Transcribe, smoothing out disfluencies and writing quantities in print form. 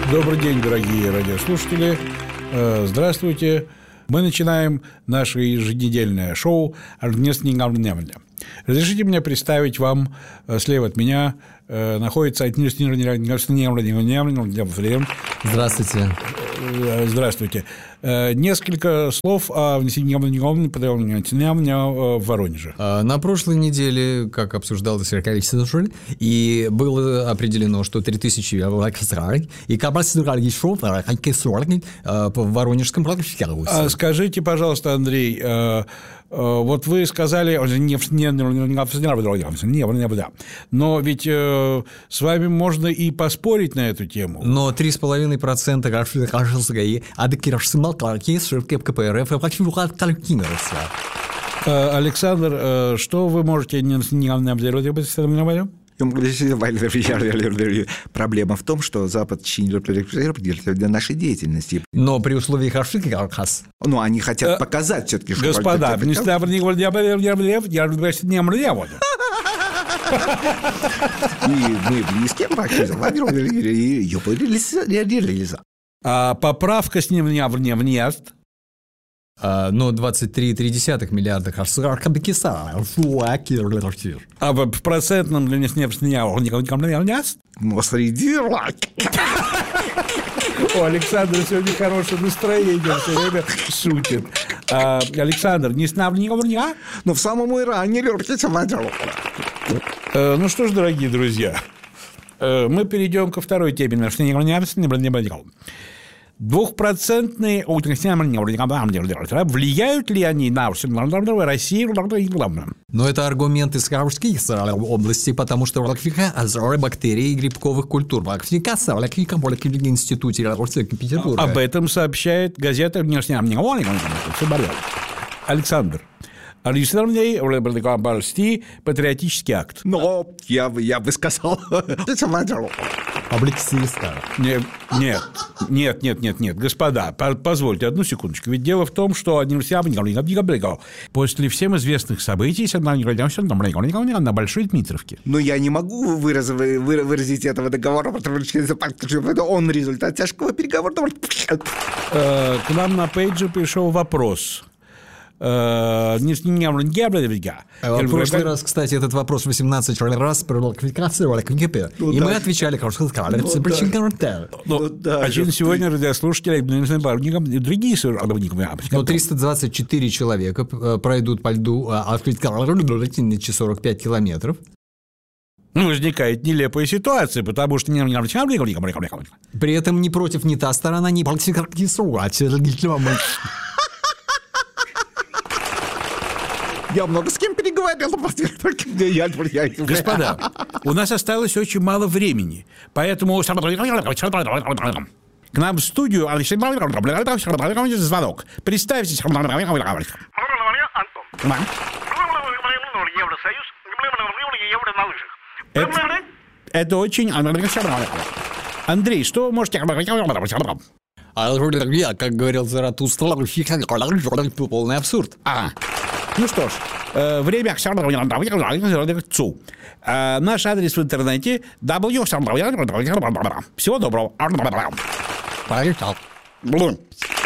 Добрый день, дорогие радиослушатели. Здравствуйте. Мы начинаем наше еженедельное шоу «Разрешите мне представить вам, слева от меня находится... Здравствуйте. Здравствуйте. Несколько слов о в Воронеже. На прошлой неделе, как обсуждалось количество, и было определено, что 3000 и в Воронежском практике. Скажите, пожалуйста, Андрей, вот вы сказали, но ведь с вами можно и поспорить на эту тему. Но 3,5% Александр, что вы можете Проблема в том, что Запад для нашей деятельности. Но при условии Ну, они хотят показать все-таки, что... Господа, мы близкие, а поправка с ним внест. Но 23,3 миллиарда. А в процентном для них О, Александр сегодня хорошее настроение, все время шутит. Александр, не снавника? Но в самом Иране. Ну что ж, дорогие друзья, мы перейдем ко второй теме. 2% влияют ли они на Россию? Но это аргумент из Харьковской области, потому что бактерий и грибковых культур. Петербурга. Об этом сообщает газета Александр. Патриотический акт. Но я бы сказал... Нет, господа, позвольте одну секундочку. Ведь дело в том, что после всем известных событий на Большой Дмитровке. Но я не могу выразить этого договора, потому что он результат тяжкого переговора. К нам на пейджи пришел вопрос. В прошлый раз, кстати, этот вопрос 18 раз про квалификацию, и мы отвечали, один сегодня радиослушатели другие 324 человека пройдут по льду 45 километров. Возникает нелепая ситуация, потому что... При этом ни против, ни та сторона не... Я много с кем переговорил. Господа, у нас осталось очень мало времени, поэтому к нам в студию звонок. Представьтесь. Это очень... Андрей, что вы можете... Как говорил Заратустра, полный абсурд. Ну что ж, время... Наш адрес в интернете Всего доброго.